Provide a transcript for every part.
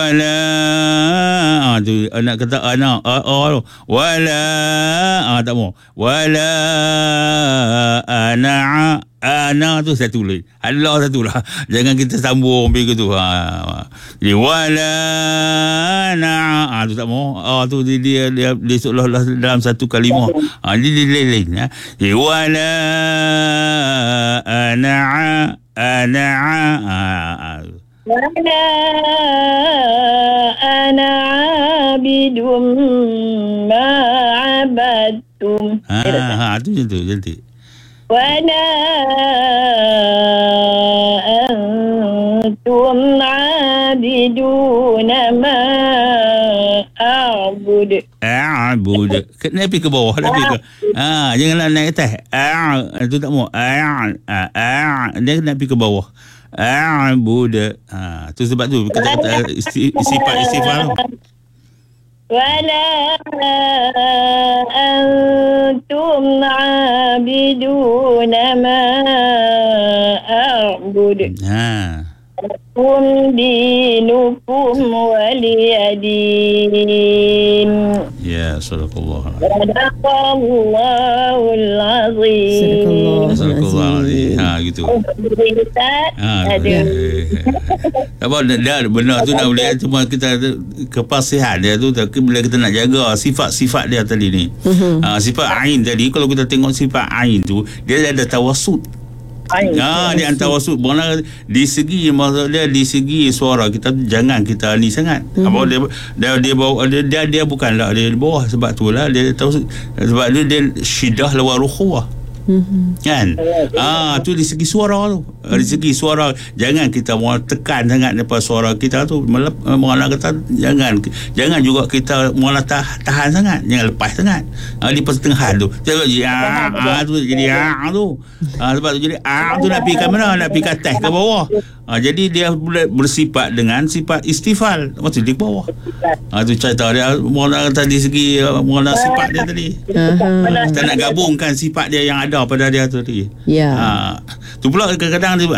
tu nak kata ana tu wala tak mau wala ana tu satu lagi Allah satu lah, jangan kita sambung begitu jadi wala tu tak mau tu dia seolah-olah dalam satu kalimah dia lain jadi wala Wala ana abidum ma abadtum. Tu cantik. Wala antum abiduna ma a'bud. Kena pergi ke bawah, janganlah naik atas. Tu tak mau. Dia kena pergi ke bawah. A'budu. Tu sebab tu kata-kata sifat istighfar. Wala antum abiduna ma a'budu. Lakum dinukum waliyadin. Ya, sadaqallah. Sadaqallahul azim. Sadaqallah azim. Gitu. Apa dah benar tu nak boleh, cuma kita kepasihan dia tu bila kita nak jaga sifat-sifat dia tadi ni. Sifat ain tadi, kalau kita tengok sifat ain tu, dia ada tawassut. Dia antawasud. Mana di segi suara kita jangan kita ni sangat. Apa dia bawa dia bukanlah dia di bawah, sebab itulah dia tahu, sebab dia syiddah lawa rukhuwah. Kan? Tu di segi suara tu. Di segi suara jangan kita mau tekan sangat daripada suara kita tu. Malah kata jangan juga kita mau tahan sangat, jangan lepas sangat. Di pertengahan tu. Sebab tu jadi tu. Sebab tu jadi tu nak pergi ke mana? Nak pergi ke atas ke bawah. Jadi dia bersifat dengan sifat istifal. Maksud di bawah. Tu cerita dia malah kata di segi malah sifat dia tadi. Kita nak gabungkan sifat dia yang ada pada dia tadi. Tu pula kadang-kadang dia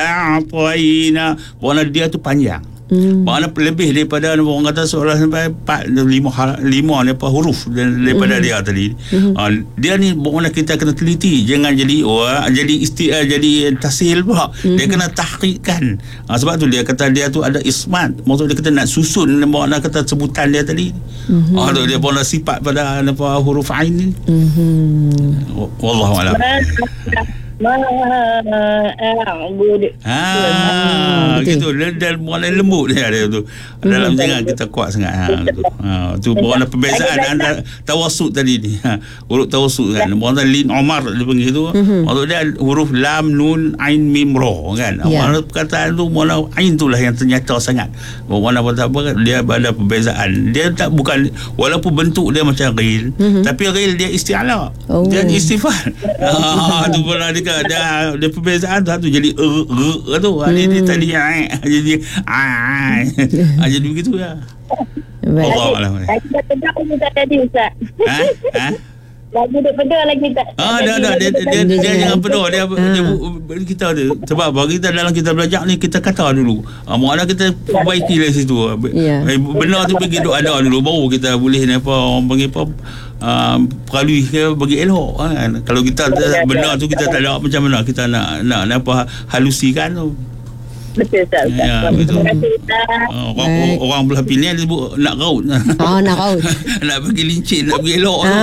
mana dia tu panjang. Mana lebih daripada orang kata seolah sampai 5 daripada huruf daripada dia tadi. Dia ni mana kita kena teliti, jangan jadi jadi tasil pula. Dia kena tahqiqkan. Sebab tu dia kata dia tu ada ismat. Maksud dia kita nak susun mana kata sebutan dia tadi. Tu dia pun sifat pada huruf ain ni. Wallahu a'lam. Gitu dan mulai lembut dia tu dalam jangan kita kuat sangat tu mana perbezaan antara tawassut tadi ni huruf tawassut kan mana lin umar dia panggil tu maksud dia huruf lam nun ain mim ra kan mana perkataan tu mana ain itulah yang ternyata sangat mana apa dia ada perbezaan, dia tak bukan walaupun bentuk dia macam ghil tapi ghil dia isti'ala dia istifal tu pula dia perbezaan tu jadi tu dia tadi jadi jadi begitu ya. Allah Allah. Tak jadi Ustaz. Lagi dia pedah lagi tak. Dia jangan pedah dia kita sebab bagi kita dalam kita belajar ni kita kata dulu. Mula kita perbaiki dari situ. Benar tu pergi duk ada dulu baru kita boleh orang panggil peralui ke bagi elok kan. Kalau kita benar tu kita tak ada macam mana kita nak apa halusikan tu. Betul Ustaz. Betul. Orang belah pilihan dia sebut nak raut. Nak raut. Nak pergi lincin, nak pergi elok tu.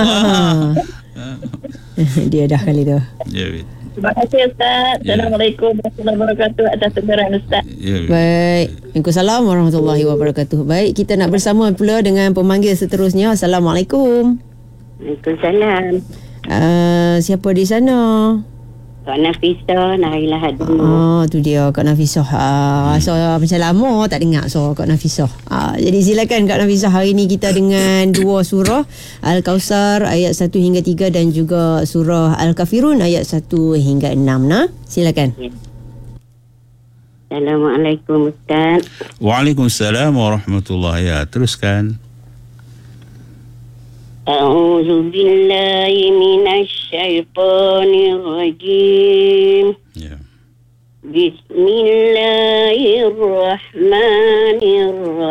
Dia dah kali tu. Terima kasih Ustaz. Assalamualaikum warahmatullahi wabarakatuh atas teguran Ustaz. Baik. Waalaikumsalam warahmatullahi wabarakatuh. Baik, kita nak bersama pula dengan pemanggil seterusnya. Assalamualaikum. Waalaikumsalam. Siapa di sana? Kak Nafisah Nailah Hadi. Tu dia Kak Nafisah. Rasa macam lama tak dengar suara Kak Nafisah. Jadi silakan Kak Nafisah, hari ni kita dengan 2 surah Al-Kausar ayat 1 hingga 3 dan juga surah Al-Kafirun ayat 1 hingga 6. Silakan. Assalamualaikum Ustaz. Waalaikumsalam warahmatullahi wabarakatuh. Teruskan. A'udzu billahi minasy syaithanir rajim. Bismillahirrahmanirrahim.